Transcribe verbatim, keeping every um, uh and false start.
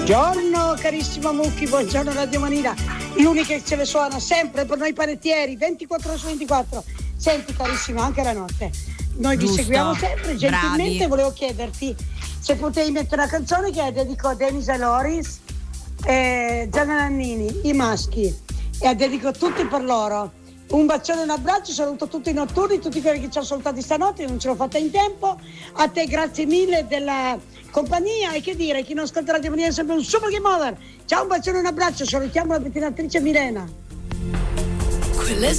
Buongiorno carissimo Mucchi, buongiorno Radio Manina, l'unica che ce le suona sempre per noi panettieri, ventiquattro ore su ventiquattro. Senti carissimo, anche la notte noi vi Giusto. seguiamo sempre, gentilmente. Bravi. Volevo chiederti se potevi mettere una canzone che dedico a Denise e Loris, eh, Gianna Nannini, i maschi, e dedico tutti per loro. Un bacione e un abbraccio, saluto tutti i notturni, tutti quelli che ci hanno salutati stanotte, non ce l'ho fatta in tempo. A te grazie mille della compagnia, e che dire, chi non ascolta Radio Mania è sempre un super game over. Ciao, un bacione e un abbraccio, salutiamo la pettinatrice Milena.